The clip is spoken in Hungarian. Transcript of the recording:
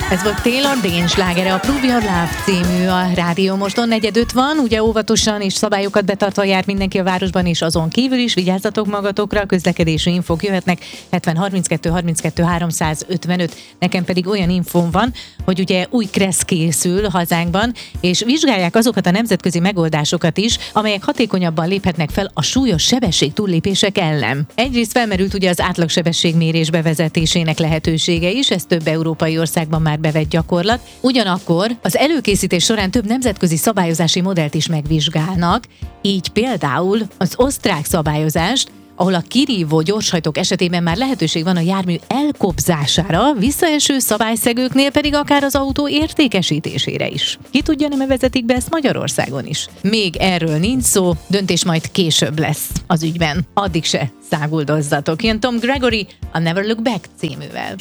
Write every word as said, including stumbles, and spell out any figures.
Ez volt Taylor Dayne slágere, a Prove Your Love című, a Rádió Moston negyedöt van, ugye óvatosan és szabályokat betartva jár mindenki a városban, és azon kívül is vigyázzatok magatokra, a közlekedési infók jöhetnek hetven harminckettő harminckettő háromszázötvenöt. Nekem pedig olyan infóm van, hogy ugye új kressz készül hazánkban, és vizsgálják azokat a nemzetközi megoldásokat is, amelyek hatékonyabban léphetnek fel a súlyos sebesség túllépések ellen. Egyrészt felmerült ugye az átlagsebességmérés bevezetésének lehetősége is, ez több európai országban már bevett gyakorlat. Ugyanakkor az előkészítés során több nemzetközi szabályozási modellt is megvizsgálnak, így például az osztrák szabályozást, ahol a kirívó gyorshajtók esetében már lehetőség van a jármű elkobzására, visszaeső szabályszegőknél pedig akár az autó értékesítésére is. Ki tudja, nem vezetik be ezt Magyarországon is? Még erről nincs szó, döntés majd később lesz az ügyben. Addig se száguldozzatok. Jön Tom Gregory a Never Look Back cíművel.